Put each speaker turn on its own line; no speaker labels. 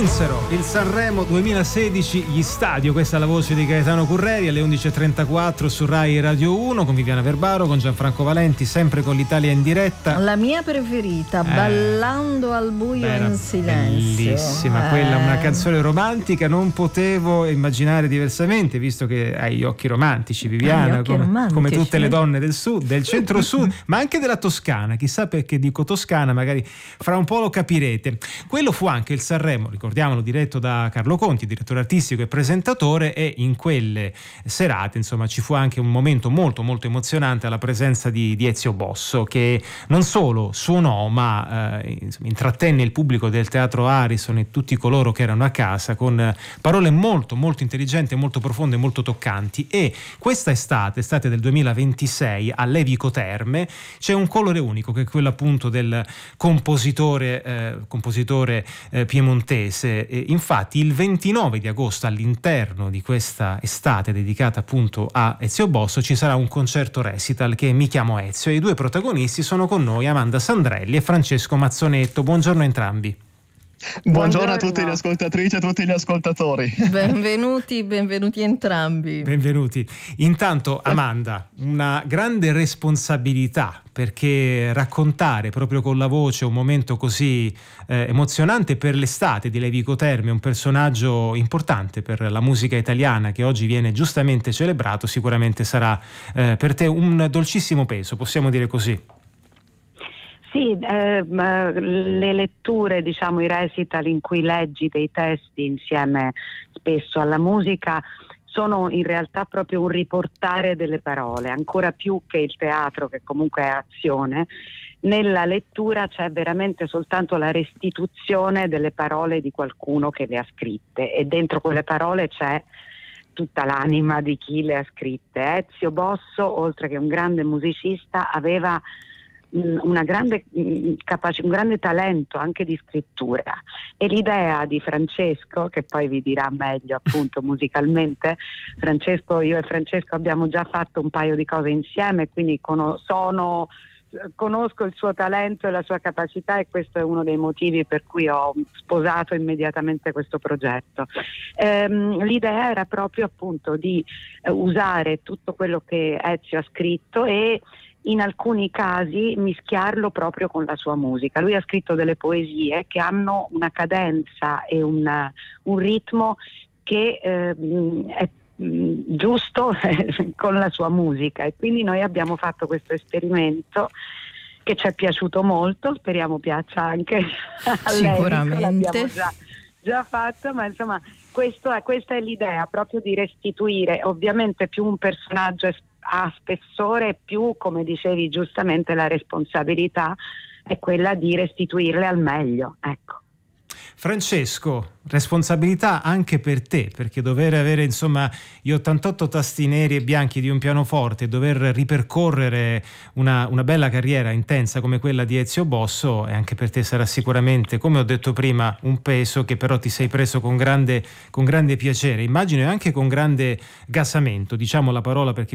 vinsero il Sanremo 2016 gli Stadio. Questa è la voce di Gaetano Curreri alle 11.34 su Rai Radio 1 con Viviana Verbaro, con Gianfranco Valenti, sempre con l'Italia in diretta.
La mia preferita, Ballando al buio in silenzio.
Bellissima, quella, una canzone romantica. Non potevo immaginare diversamente, visto che hai gli occhi romantici, Viviana, come tutte le donne del sud, del centro-sud, ma anche della Toscana. Chissà perché dico Toscana, magari fra un po' lo capirete. Quello fu anche il Sanremo, ricordiamolo, diretto da Carlo Conti, direttore artistico e presentatore, e in quelle serate, insomma, ci fu anche un momento molto molto emozionante alla presenza di Ezio Bosso, che non solo suonò, ma intrattenne il pubblico del Teatro Arison e tutti coloro che erano a casa con parole molto molto intelligenti, molto profonde, molto toccanti. E questa estate del 2026 a Levico Terme c'è un colore unico, che è quello appunto del compositore piemontese. Infatti il 29 di agosto, all'interno di questa estate dedicata appunto a Ezio Bosso, ci sarà un concerto recital che Mi chiamo Ezio, e i due protagonisti sono con noi Amanda Sandrelli e Francesco Mazzonetto. Buongiorno a entrambi.
Buongiorno a tutte le ascoltatrici e a tutti gli ascoltatori.
Benvenuti entrambi.
Benvenuti. Intanto, Amanda, una grande responsabilità, perché raccontare proprio con la voce un momento così emozionante per l'estate di Levico Terme, un personaggio importante per la musica italiana che oggi viene giustamente celebrato, sicuramente sarà per te un dolcissimo peso, possiamo dire così.
Sì, le letture, diciamo i recital in cui leggi dei testi insieme spesso alla musica sono in realtà proprio un riportare delle parole, ancora più che il teatro, che comunque è azione. Nella lettura c'è veramente soltanto la restituzione delle parole di qualcuno che le ha scritte, e dentro quelle parole c'è tutta l'anima di chi le ha scritte. Ezio Bosso, oltre che un grande musicista, aveva una grande un grande talento anche di scrittura, e l'idea di Francesco, che poi vi dirà meglio appunto musicalmente, io e Francesco abbiamo già fatto un paio di cose insieme, quindi conosco il suo talento e la sua capacità, e questo è uno dei motivi per cui ho sposato immediatamente questo progetto. L'idea era proprio appunto di usare tutto quello che Ezio ha scritto e in alcuni casi mischiarlo proprio con la sua musica. Lui ha scritto delle poesie che hanno una cadenza e un ritmo che è giusto con la sua musica, e quindi noi abbiamo fatto questo esperimento che ci è piaciuto molto, speriamo piaccia anche a lei.
Sicuramente.
L'abbiamo già fatto, ma insomma questa è l'idea, proprio di restituire. Ovviamente più un personaggio ha spessore, più, come dicevi giustamente, la responsabilità è quella di restituirle al meglio, ecco.
Francesco, responsabilità anche per te, perché dover avere insomma gli 88 tasti neri e bianchi di un pianoforte, dover ripercorrere una bella carriera intensa come quella di Ezio Bosso, e anche per te sarà sicuramente, come ho detto prima, un peso che però ti sei preso con grande piacere, immagino, e anche con grande gasamento, diciamo la parola, perché